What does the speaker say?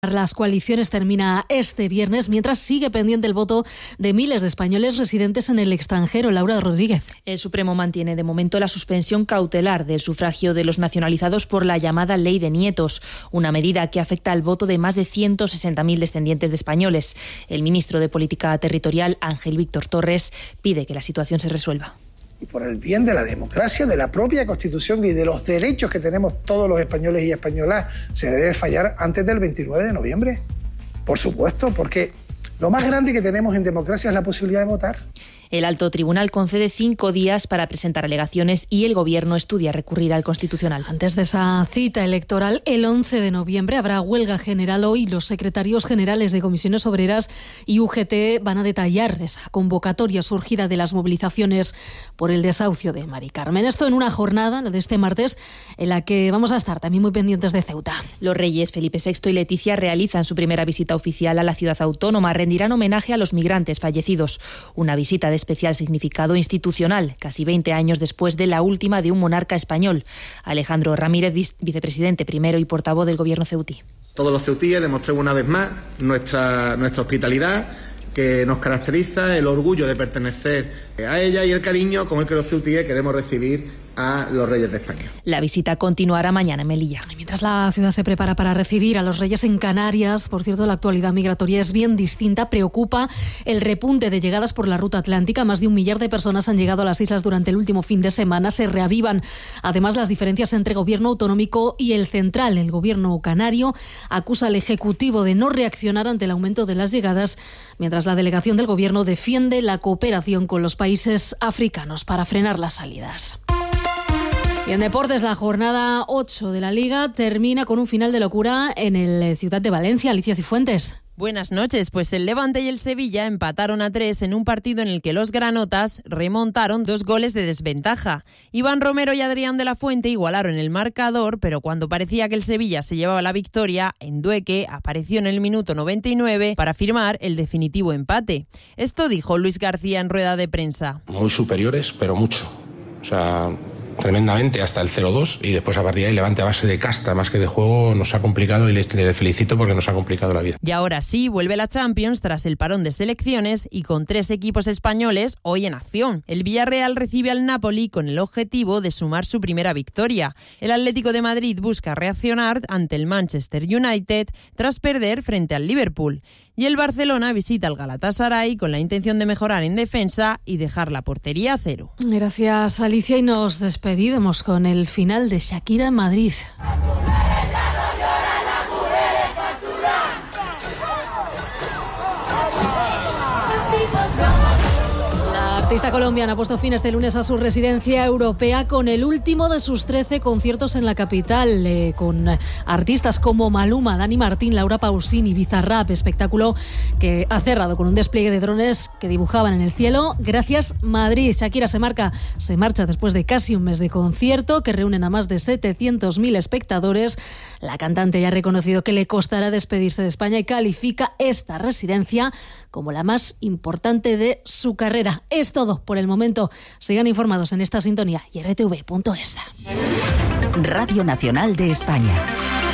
Las coaliciones termina este viernes, mientras sigue pendiente el voto de miles de españoles residentes en el extranjero. Laura Rodríguez. El Supremo mantiene de momento la suspensión cautelar del sufragio de los nacionalizados por la llamada Ley de Nietos, una medida que afecta al voto de más de 160.000 descendientes de españoles. El ministro de Política Territorial, Ángel Víctor Torres, pide que la situación se resuelva. Y por el bien de la democracia, de la propia Constitución y de los derechos que tenemos todos los españoles y españolas, se debe fallar antes del 29 de noviembre. Por supuesto, porque lo más grande que tenemos en democracia es la posibilidad de votar. El alto tribunal concede 5 días para presentar alegaciones y el Gobierno estudia recurrir al Constitucional. Antes de esa cita electoral, el 11 de noviembre habrá huelga general. Hoy los secretarios generales de Comisiones Obreras y UGT van a detallar esa convocatoria surgida de las movilizaciones por el desahucio de Mari Carmen. Esto en una jornada, la de este martes, en la que vamos a estar también muy pendientes de Ceuta. Los reyes Felipe VI y Leticia realizan su primera visita oficial a la ciudad autónoma. Rendirán homenaje a los migrantes fallecidos. Una visita de especial significado institucional, casi 20 años después de la última de un monarca español. Alejandro Ramírez, vicepresidente primero y portavoz del Gobierno ceutí. Todos los ceutíes demostremos una vez más nuestra hospitalidad, que nos caracteriza, el orgullo de pertenecer a ella y el cariño con el que los ceutíes queremos recibir a los Reyes de España. La visita continuará mañana en Melilla. Y mientras la ciudad se prepara para recibir a los Reyes en Canarias, por cierto, la actualidad migratoria es bien distinta. Preocupa el repunte de llegadas por la ruta atlántica. Más de 1 millar de personas han llegado a las islas durante el último fin de semana. Se reavivan además las diferencias entre gobierno autonómico y el central. El gobierno canario acusa al Ejecutivo de no reaccionar ante el aumento de las llegadas, mientras la delegación del gobierno defiende la cooperación con los países africanos para frenar las salidas. Y en deportes, la jornada 8 de la Liga termina con un final de locura en el Ciudad de Valencia. Alicia Cifuentes. Buenas noches, pues el Levante y el Sevilla empataron a 3 en un partido en el que los granotas remontaron 2 goles de desventaja. Iván Romero y Adrián de la Fuente igualaron el marcador, pero cuando parecía que el Sevilla se llevaba la victoria, Endueque apareció en el minuto 99 para firmar el definitivo empate. Esto dijo Luis García en rueda de prensa. Muy superiores, pero mucho. O sea, tremendamente hasta el 0-2 y después a partir de ahí Levante a base de casta más que de juego nos ha complicado y le felicito porque nos ha complicado la vida. Y ahora sí, vuelve la Champions tras el parón de selecciones y con 3 equipos españoles hoy en acción. El Villarreal recibe al Napoli con el objetivo de sumar su primera victoria. El Atlético de Madrid busca reaccionar ante el Manchester United tras perder frente al Liverpool. Y el Barcelona visita al Galatasaray con la intención de mejorar en defensa y dejar la portería a 0. Gracias, Alicia, y nos despedimos con el final de Shakira en Madrid. La artista colombiana ha puesto fin este lunes a su residencia europea con el último de sus 13 conciertos en la capital, con artistas como Maluma, Dani Martín, Laura Pausini, Bizarrap, espectáculo que ha cerrado con un despliegue de drones que dibujaban en el cielo. Gracias, Madrid. Shakira se marcha después de casi un mes de concierto que reúnen a más de 700.000 espectadores. La cantante ya ha reconocido que le costará despedirse de España y califica esta residencia como la más importante de su carrera. Es todo por el momento. Sigan informados en esta sintonía y rtv.es. Radio Nacional de España.